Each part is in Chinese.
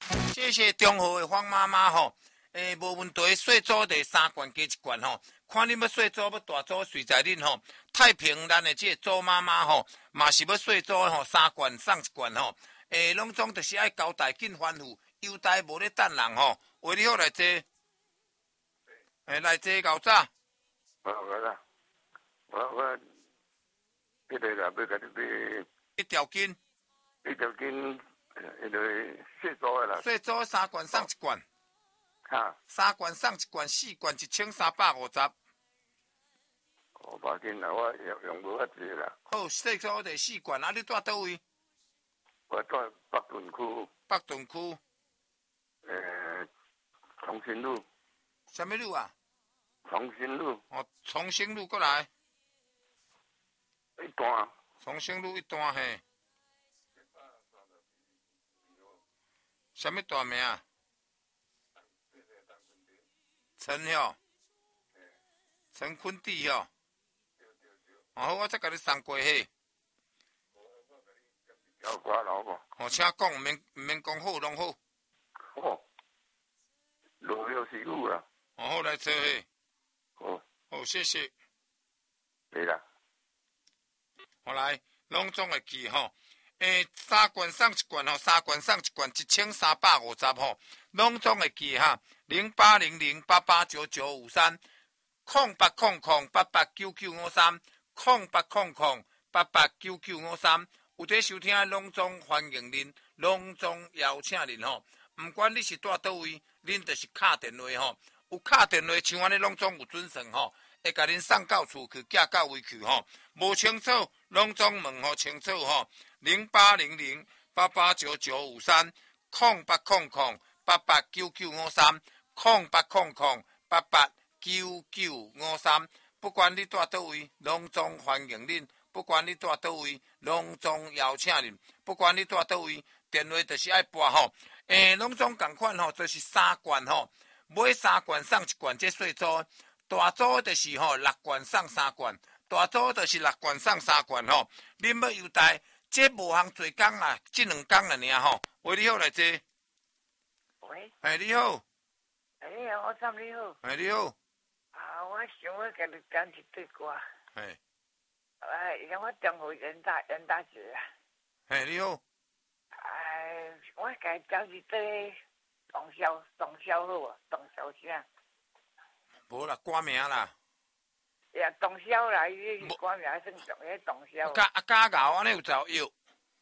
谢谢中和的方妈妈吼，无问题，细组的3罐加1罐吼，看你要细组要大组，随在恁吼。太平咱的这个周妈妈吼，嘛是要细组吼，3罐送1罐吼，拢总就是爱交代紧吩咐，优待无咧等人吼。为你好来坐，来坐搞早。 我啦，我迄个啦，要甲你买一条筋， 迄个细组的啦， 细组3罐送1罐， 哈 3罐送1罐，4罐1350。 无要紧啦，我用无遐济啦。 好，细组的4罐，啊，你住倒位？ 我住北屯区， 北屯区， 重新路， 什么路啊？ 重新路哦，重兴路过来， 一段， 重兴路一段嘿。什么大名啊？陈哟，陈坤地哟。哦，我再甲你送过去。 交关了好无？ 哦，请讲，毋免讲好，拢好。 哦，落了是有啦。 哦，好来坐去。 好， 好，谢谢。 对啦。 好来，拢总会记吼。3罐送1罐吼，3罐送1罐1350吼，拢总会记哈。0800889953，0800889953，有在收听的拢总欢迎恁，拢总邀请恁吼。毋管你是住倒位，恁就是敲电话吼。有敲电话像安尼拢总有准绳吼，会甲恁送到厝去，寄到位去吼。无清楚，拢总问吼清楚吼。0800889953，0800889953，不管你住倒位，拢总欢迎恁；不管你住倒位，拢总邀请恁；不管你住倒位，电话就是爱拨吼。拢总共款吼，就是3罐吼，买3罐送1罐，这细组。大组就是吼6罐送3罐，大组就是6罐送3罐吼。恁要优待，这无通做工啦，这2工啦尔吼。喂，你好来坐。 喂。 你好。 我怎你好？ 你好。 我想要甲你讲一句话。我中和袁大姐啊。 你好。 我甲伊讲一对董小好无？董小啥？ 无啦，改名啦。 董小啦，伊是改名算重，迄董小。 假咬安尼有造药。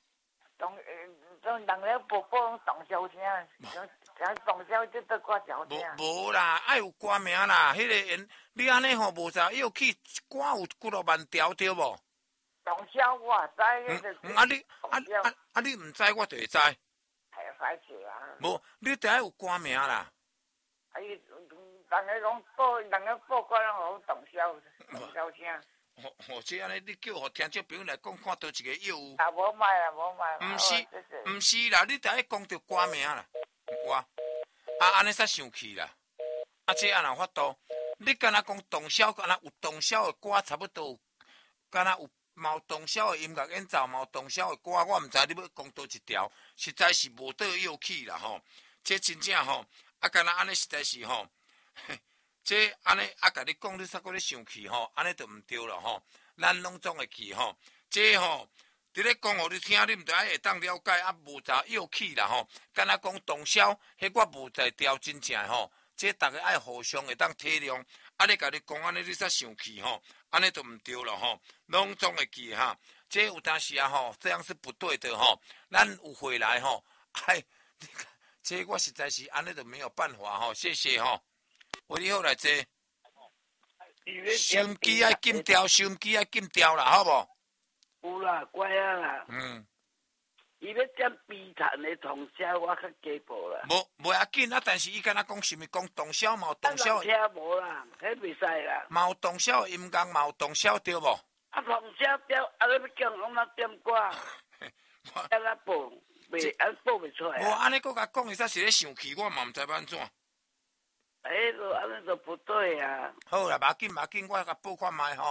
人了报讲董小啥？讲董小即得挂条啥？ 无啦，爱有歌名啦。迄个你安尼吼无造药去歌有几落万条对无？ 董小我知， 你毋知我就会知。 歹势啊！ 无，你得爱有歌名啦。 人个讲报，人个报告人互董小啥？ 这安尼，你叫互听众朋友来讲，看倒一个药有。 无卖啦，无卖。 毋是啦，你得爱讲着歌名啦。安尼才生气啦。这安怎法度？你敢若讲董小，敢若有董小的歌差不多，敢若有毛董小的音乐演奏，毛董小的歌，我毋知你要讲倒一条，实在是无倒药气啦吼。这真正吼，敢若安尼实在是吼。这安尼甲你讲，你煞搁咧生气吼，安尼就毋对了吼。咱拢总会记吼，这吼伫咧讲互你听，你毋知会当了解，无查药气啦吼。敢若讲动销，迄我无在调真正吼。这大家爱互相会当体谅，你甲你讲安尼，你煞生气吼，安尼就毋对了吼。拢总会记哈，这有当时啊吼，这样是不对的吼。咱有回来吼，这我实在是安尼就没有办法吼。谢谢吼。喂，你好来坐。收音机爱紧调，收音机爱紧调啦，好无？ 有啦，乖啊啦。伊要点悲惨的通宵，我较加步啦。 无要紧啊，但是伊敢若讲是毋是讲动销嘛？动销。 听无啦，迄袂使啦。 嘛有动销的音乐，嘛有动销对无？ 通宵调，你要叫我哪点歌？我报，报袂出来。 无安尼，佮甲讲，伊才是咧生气，我嘛毋知要安怎。 就安尼就不对啊！ 好啦，无要紧，我甲报看卖吼。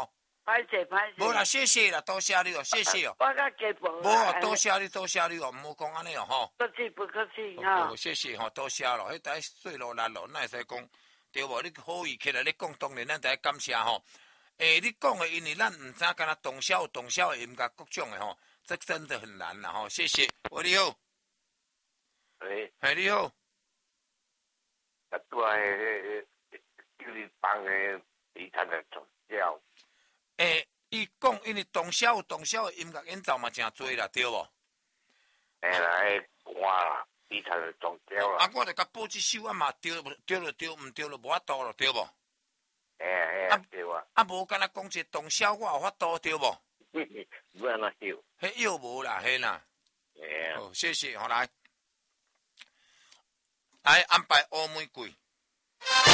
歹势歹势。 无啦，谢谢啦，多谢你哦，谢谢哦。 我甲家婆。 无哦，多谢你，多谢你哦，唔好讲安尼哦，吼。 客气不客气哈。 谢谢吼，多谢咯。迄台水路难咯，那会使讲对无？你好意起来你讲，当然咱得感谢吼。你讲的因为咱唔知干那动销的音乐各种的吼，这真的很难啦吼。谢谢，喂你好。 哎， 你好。 啊，拄啊，就是帮的遗产的宗教。 伊讲因为动销的音乐演奏嘛真多啦，对无？ 来歌啦，遗产的宗教啦。 啊，我著甲报一首啊嘛，对就对，毋对就无法度咯，对无？ 对啊。 啊，无敢若讲一个动销，我有法度对无？ 不安那休。 迄又无啦，嘿啦。好，谢谢，好来安排乌玫瑰。